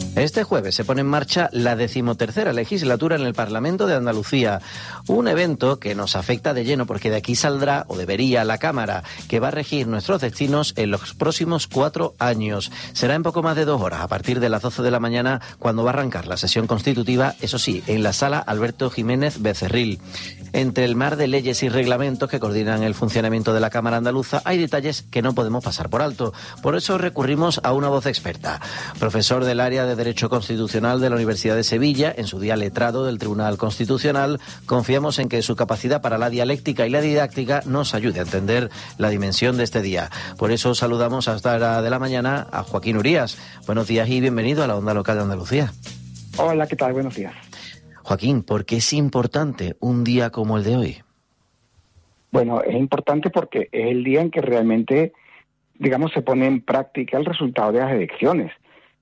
Este jueves se pone en marcha la 13ª legislatura en el Parlamento de Andalucía, un evento que nos afecta de lleno porque de aquí saldrá, o debería, la Cámara, que va a regir nuestros destinos en los próximos 4 años. Será en poco más de 2 horas, a partir de las 12 de la mañana, cuando va a arrancar la sesión constitutiva, eso sí, en la sala Alberto Jiménez Becerril. Entre el mar de leyes y reglamentos que coordinan el funcionamiento de la Cámara Andaluza, hay detalles que no podemos pasar por alto. Por eso recurrimos a una voz experta. Profesor del área de Derecho Constitucional de la Universidad de Sevilla, en su día letrado del Tribunal Constitucional, confiamos en que su capacidad para la dialéctica y la didáctica nos ayude a entender la dimensión de este día. Por eso saludamos a esta hora de la mañana a Joaquín Urías. Buenos días y bienvenido a la Onda Local de Andalucía. Hola, ¿qué tal? Buenos días. Joaquín, ¿por qué es importante un día como el de hoy? Bueno, es importante porque es el día en que realmente, digamos, se pone en práctica el resultado de las elecciones.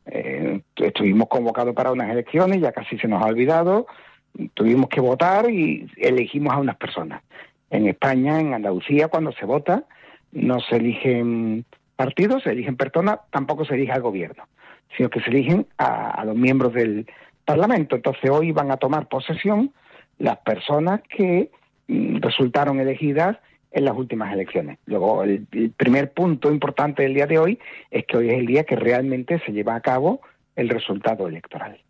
Estuvimos convocados para unas elecciones, ya casi se nos ha olvidado, tuvimos que votar y elegimos a unas personas. En España, en Andalucía, cuando se vota, no se eligen partidos, se eligen personas, tampoco se elige al gobierno, sino que se eligen a los miembros del Parlamento. Entonces hoy van a tomar posesión las personas que resultaron elegidas en las últimas elecciones. Luego, el primer punto importante del día de hoy es que hoy es el día que realmente se lleva a cabo el resultado electoral.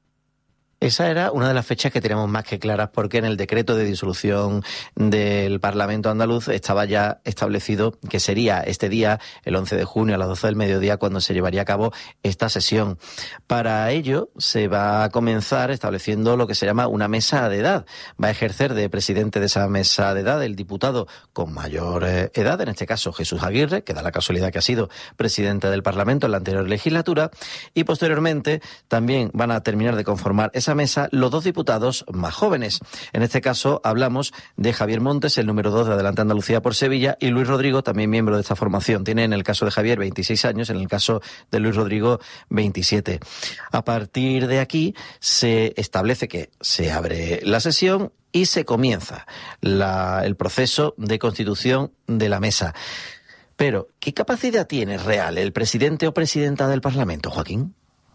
Esa era una de las fechas que teníamos más que claras porque en el decreto de disolución del Parlamento andaluz estaba ya establecido que sería este día, el 11 de junio a las 12 del mediodía, cuando se llevaría a cabo esta sesión. Para ello se va a comenzar estableciendo lo que se llama una mesa de edad. Va a ejercer de presidente de esa mesa de edad el diputado con mayor edad, en este caso Jesús Aguirre, que da la casualidad que ha sido presidente del Parlamento en la anterior legislatura, y posteriormente también van a terminar de conformar esa mesa los 2 diputados más jóvenes. En este caso hablamos de Javier Montes, el número 2 de Adelante Andalucía por Sevilla, y Luis Rodrigo, también miembro de esta formación. Tiene en el caso de Javier 26 años, en el caso de Luis Rodrigo 27. A partir de aquí se establece que se abre la sesión y se comienza el proceso de constitución de la mesa. Pero, ¿qué capacidad tiene real el presidente o presidenta del Parlamento, Joaquín?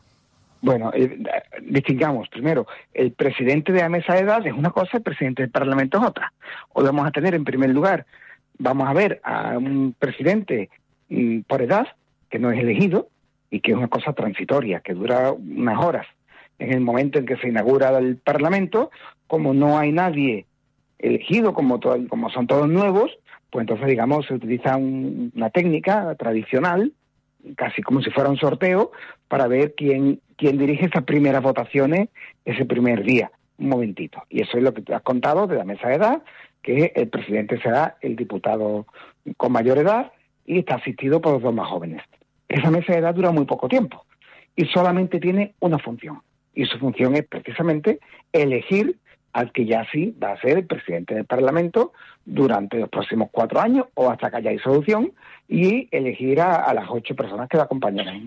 Bueno, distingamos primero, el presidente de la mesa de edad es una cosa, el presidente del Parlamento es otra. Hoy vamos a tener, en primer lugar, vamos a ver a un presidente por edad, que no es elegido, y que es una cosa transitoria, que dura unas horas. En el momento en que se inaugura el Parlamento, como no hay nadie elegido, como son todos nuevos, pues entonces, digamos, se utiliza una técnica tradicional, casi como si fuera un sorteo, para ver quién dirige esas primeras votaciones ese primer día. Un momentito. Y eso es lo que te has contado de la mesa de edad, que el presidente será el diputado con mayor edad y está asistido por los 2 más jóvenes. Esa mesa de edad dura muy poco tiempo y solamente tiene una función. Y su función es precisamente elegir al que ya sí va a ser el presidente del Parlamento durante los próximos 4 años o hasta que haya disolución, y elegir a las 8 personas que lo acompañarán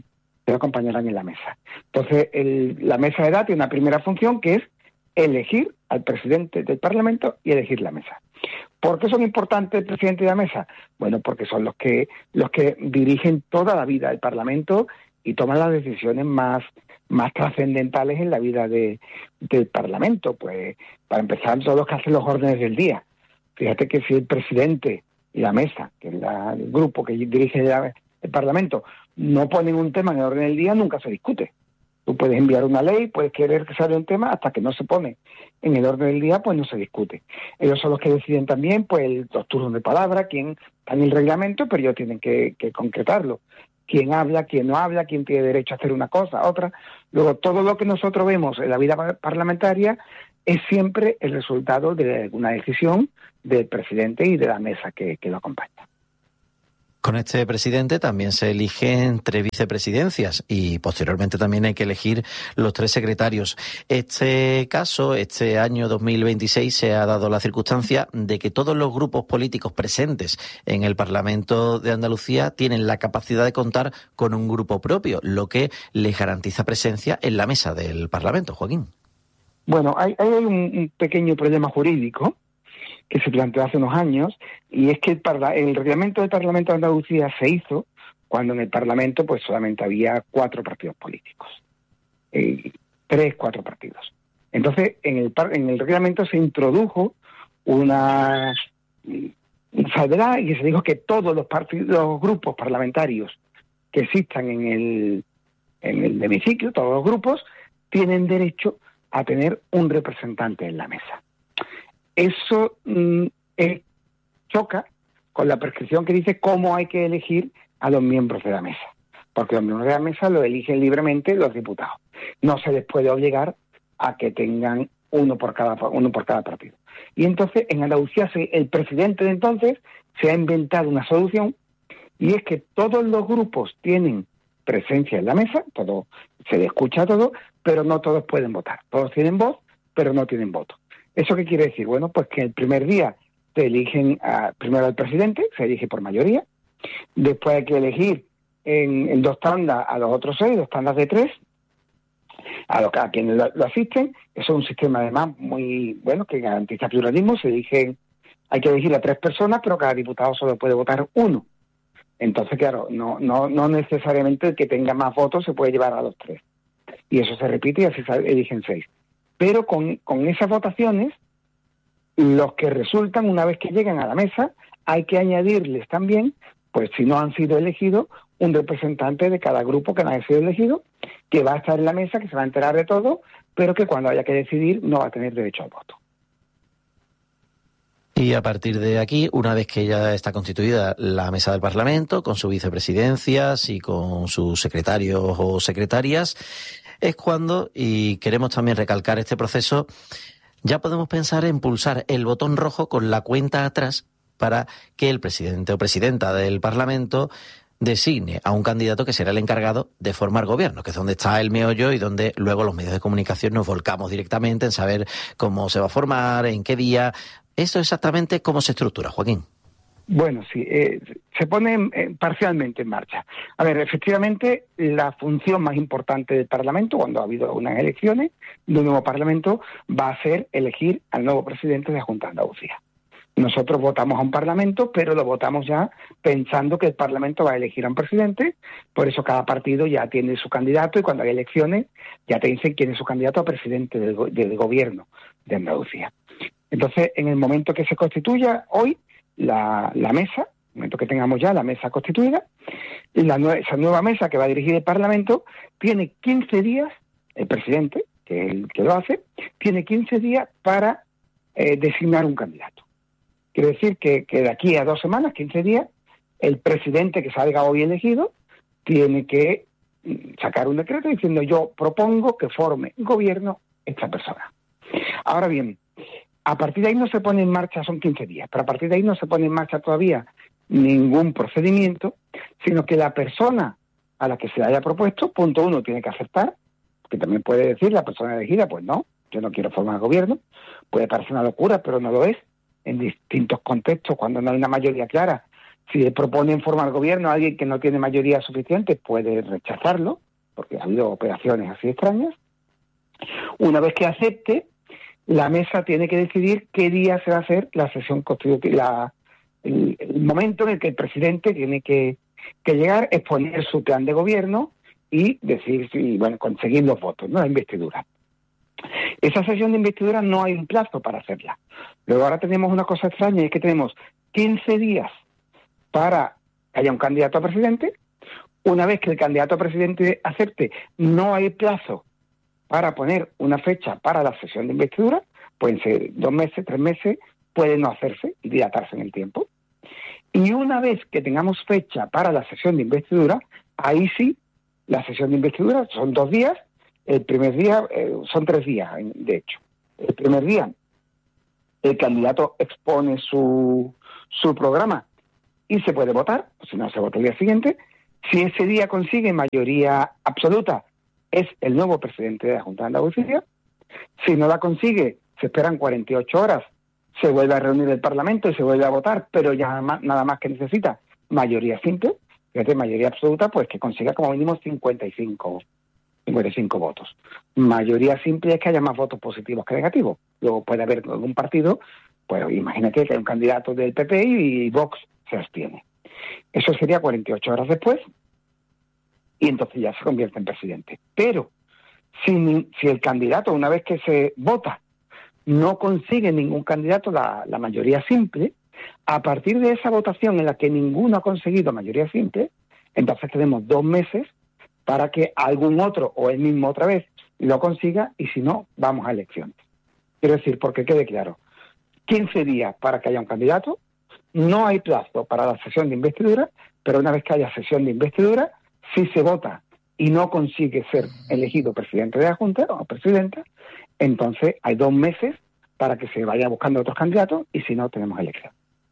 en la mesa. Entonces, la mesa de edad tiene una primera función, que es elegir al presidente del Parlamento y elegir la mesa. ¿Por qué son importantes el presidente y la mesa? Bueno, porque son los que dirigen toda la vida del Parlamento y toman las decisiones más trascendentales en la vida del Parlamento. Pues, para empezar, son los que hacen los órdenes del día. Fíjate que si el presidente y la mesa, que es el grupo que dirige el Parlamento, no ponen un tema en el orden del día, nunca se discute. Tú puedes enviar una ley, puedes querer que salga un tema, hasta que no se pone en el orden del día, pues no se discute. Ellos son los que deciden también pues los turnos de palabra, quién está en el reglamento, pero ellos tienen que concretarlo. Quién habla, quién no habla, quién tiene derecho a hacer una cosa, otra. Luego, todo lo que nosotros vemos en la vida parlamentaria es siempre el resultado de una decisión del presidente y de la mesa que lo acompaña. Con este presidente también se eligen 3 vicepresidencias y posteriormente también hay que elegir los 3 secretarios. Este año 2026, se ha dado la circunstancia de que todos los grupos políticos presentes en el Parlamento de Andalucía tienen la capacidad de contar con un grupo propio, lo que les garantiza presencia en la mesa del Parlamento, Joaquín. Bueno, hay un pequeño problema jurídico que se planteó hace unos años, y es que el reglamento del Parlamento de Andalucía se hizo cuando en el Parlamento pues solamente había 4 partidos políticos. 3, 4 partidos. Entonces, en el reglamento se introdujo una salvedad y se dijo que todos los grupos parlamentarios que existan en el hemiciclo, todos los grupos, tienen derecho a tener un representante en la mesa. Eso choca con la prescripción que dice cómo hay que elegir a los miembros de la mesa, porque los miembros de la mesa lo eligen libremente los diputados. No se les puede obligar a que tengan uno por cada partido. Y entonces, en Andalucía, el presidente de entonces se ha inventado una solución, y es que todos los grupos tienen presencia en la mesa, todo se le escucha a todo, pero no todos pueden votar. Todos tienen voz, pero no tienen voto. ¿Eso qué quiere decir? Bueno, pues que el primer día se eligen primero al presidente, se elige por mayoría, después hay que elegir en 2 tandas a los otros 6, 2 tandas de 3, a quienes lo asisten. Eso es un sistema además muy bueno que garantiza pluralismo. Hay que elegir a 3 personas, pero cada diputado solo puede votar 1. Entonces, claro, no necesariamente el que tenga más votos se puede llevar a los 3. Y eso se repite y así eligen 6. Pero con esas votaciones, los que resultan, una vez que llegan a la mesa, hay que añadirles también, pues si no han sido elegidos, un representante de cada grupo que no haya sido elegido, que va a estar en la mesa, que se va a enterar de todo, pero que cuando haya que decidir no va a tener derecho al voto. Y a partir de aquí, una vez que ya está constituida la mesa del Parlamento, con sus vicepresidencias y con sus secretarios o secretarias, es cuando, y queremos también recalcar este proceso, ya podemos pensar en pulsar el botón rojo con la cuenta atrás para que el presidente o presidenta del Parlamento designe a un candidato que será el encargado de formar gobierno, que es donde está el meollo y donde luego los medios de comunicación nos volcamos directamente en saber cómo se va a formar, en qué día. ¿Eso exactamente cómo se estructura, Joaquín? Bueno, sí, se pone parcialmente en marcha. A ver, efectivamente, la función más importante del Parlamento, cuando ha habido unas elecciones de un nuevo Parlamento, va a ser elegir al nuevo presidente de la Junta de Andalucía. Nosotros votamos a un Parlamento, pero lo votamos ya pensando que el Parlamento va a elegir a un presidente, por eso cada partido ya tiene su candidato y cuando hay elecciones ya te dicen quién es su candidato a presidente del gobierno de Andalucía. Entonces, en el momento que se constituya hoy la mesa, en el momento que tengamos ya la mesa constituida, esa nueva mesa que va a dirigir el Parlamento tiene 15 días, el presidente, que es el que lo hace, tiene 15 días para designar un candidato. Quiere decir que de aquí a 2 semanas, 15 días, el presidente que salga hoy elegido tiene que sacar un decreto diciendo yo propongo que forme gobierno esta persona. Ahora bien, a partir de ahí no se pone en marcha, son 15 días, pero a partir de ahí no se pone en marcha todavía ningún procedimiento, sino que la persona a la que se le haya propuesto, punto 1, tiene que aceptar, que también puede decir la persona elegida, pues no, yo no quiero formar gobierno, puede parecer una locura, pero no lo es, en distintos contextos, cuando no hay una mayoría clara. Si le proponen formar gobierno a alguien que no tiene mayoría suficiente, puede rechazarlo, porque ha habido operaciones así extrañas. Una vez que acepte, la mesa tiene que decidir qué día se va a hacer la sesión constitutiva, el momento en el que el presidente tiene que llegar, exponer su plan de gobierno y decir, conseguir los votos, ¿no? La investidura. Esa sesión de investidura no hay un plazo para hacerla. Luego ahora tenemos una cosa extraña, y es que tenemos 15 días para que haya un candidato a presidente. Una vez que el candidato a presidente acepte, no hay plazo para poner una fecha para la sesión de investidura. Pueden ser 2 meses, 3 meses, puede no hacerse y dilatarse en el tiempo. Y una vez que tengamos fecha para la sesión de investidura, ahí sí, la sesión de investidura son 2 días. El primer día, son 3 días, de hecho. El primer día, el candidato expone su programa y se puede votar, si no se vota el día siguiente. Si ese día consigue mayoría absoluta, es el nuevo presidente de la Junta de Andalucía. Si no la consigue, se esperan 48 horas, se vuelve a reunir el Parlamento y se vuelve a votar, pero ya nada más que necesita mayoría simple, fíjate, mayoría absoluta, pues que consiga como mínimo 55 votos. Mayoría simple es que haya más votos positivos que negativos. Luego puede haber algún partido, pues imagínate que hay un candidato del PP y Vox se abstiene. Eso sería 48 horas después y entonces ya se convierte en presidente. Pero Si el candidato, una vez que se vota, no consigue ningún candidato la mayoría simple, a partir de esa votación en la que ninguno ha conseguido mayoría simple, entonces tenemos 2 meses para que algún otro o él mismo otra vez lo consiga, y si no, vamos a elecciones. Quiero decir, porque quede claro, 15 días para que haya un candidato, no hay plazo para la sesión de investidura, pero una vez que haya sesión de investidura, si se vota y no consigue ser elegido presidente de la Junta o presidenta, entonces hay 2 meses para que se vaya buscando otros candidatos, y si no, tenemos elección.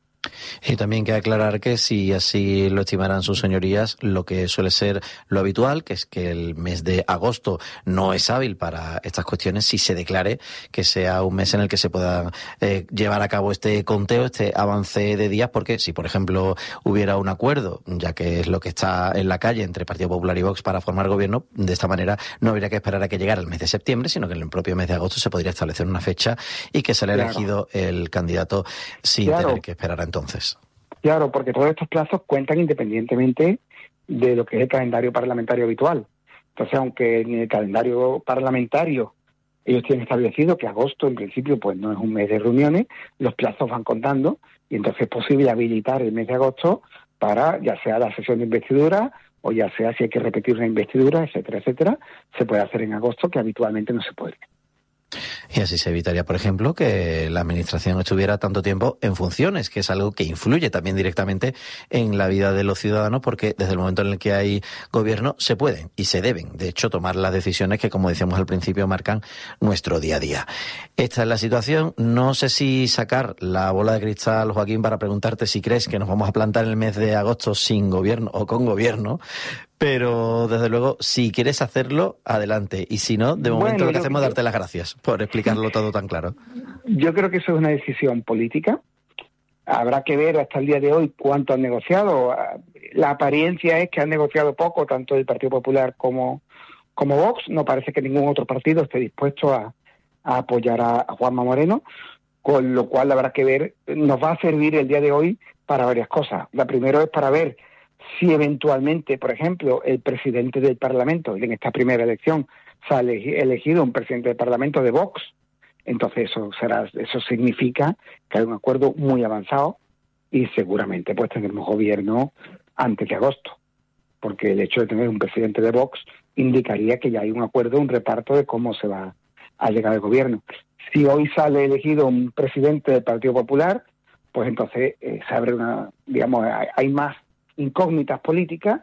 Y también queda aclarar que, si así lo estimarán sus señorías, lo que suele ser lo habitual, que es que el mes de agosto no es hábil para estas cuestiones, si se declare que sea un mes en el que se pueda llevar a cabo este conteo, este avance de días, porque si, por ejemplo, hubiera un acuerdo, ya que es lo que está en la calle entre Partido Popular y Vox para formar gobierno, de esta manera no habría que esperar a que llegara el mes de septiembre, sino que en el propio mes de agosto se podría establecer una fecha y que se le haya elegido el candidato sin tener que esperar a entonces. Claro, porque todos estos plazos cuentan independientemente de lo que es el calendario parlamentario habitual. Entonces, aunque en el calendario parlamentario ellos tienen establecido que agosto, en principio, pues no es un mes de reuniones, los plazos van contando, y entonces es posible habilitar el mes de agosto para, ya sea la sesión de investidura, o ya sea si hay que repetir una investidura, etcétera, etcétera, se puede hacer en agosto, que habitualmente no se puede. Y así se evitaría, por ejemplo, que la Administración estuviera tanto tiempo en funciones, que es algo que influye también directamente en la vida de los ciudadanos, porque desde el momento en el que hay gobierno se pueden y se deben, de hecho, tomar las decisiones que, como decíamos al principio, marcan nuestro día a día. Esta es la situación. No sé si sacar la bola de cristal, Joaquín, para preguntarte si crees que nos vamos a plantar en el mes de agosto sin gobierno o con gobierno, pero desde luego, si quieres hacerlo, adelante. Y si no, de momento lo que hacemos es darte las gracias por explicarlo todo tan claro. Yo creo que eso es una decisión política. Habrá que ver hasta el día de hoy cuánto han negociado. La apariencia es que han negociado poco, tanto el Partido Popular como Vox. No parece que ningún otro partido esté dispuesto a apoyar a Juanma Moreno, con lo cual habrá que ver. Nos va a servir el día de hoy para varias cosas. La primera es para ver si eventualmente, por ejemplo, el presidente del Parlamento, en esta primera elección, se ha elegido un presidente del Parlamento de Vox, entonces eso significa que hay un acuerdo muy avanzado, y seguramente pues tendremos gobierno antes de agosto, porque el hecho de tener un presidente de Vox indicaría que ya hay un acuerdo, un reparto de cómo se va a llegar al gobierno. Si hoy sale elegido un presidente del Partido Popular, pues entonces se abre hay más incógnitas políticas,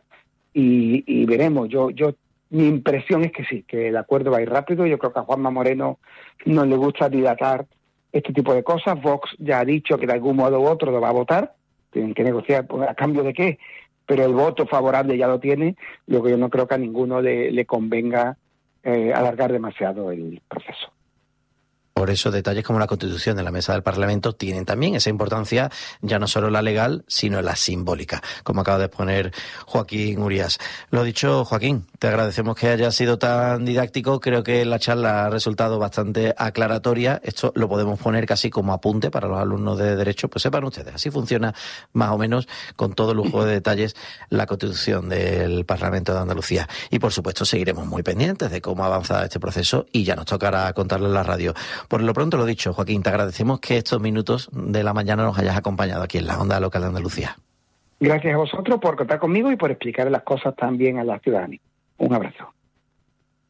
y veremos. Mi impresión es que sí, que el acuerdo va a ir rápido. Yo creo que a Juanma Moreno no le gusta dilatar este tipo de cosas. Vox ya ha dicho que de algún modo u otro lo va a votar, tienen que negociar a cambio de qué, pero el voto favorable ya lo tiene. Lo que yo no creo que a ninguno le convenga alargar demasiado el proceso. Por eso detalles como la Constitución de la Mesa del Parlamento tienen también esa importancia, ya no solo la legal, sino la simbólica, como acaba de exponer Joaquín Urías. Lo dicho, Joaquín, te agradecemos que haya sido tan didáctico. Creo que la charla ha resultado bastante aclaratoria. Esto lo podemos poner casi como apunte para los alumnos de Derecho. Pues sepan ustedes, así funciona más o menos, con todo lujo de detalles, la Constitución del Parlamento de Andalucía. Y por supuesto seguiremos muy pendientes de cómo avanza este proceso, y ya nos tocará contarlo en la radio. Por lo pronto, lo dicho, Joaquín, te agradecemos que estos minutos de la mañana nos hayas acompañado aquí en la Onda Local de Andalucía. Gracias a vosotros por contar conmigo y por explicar las cosas también a la ciudadanía. Un abrazo.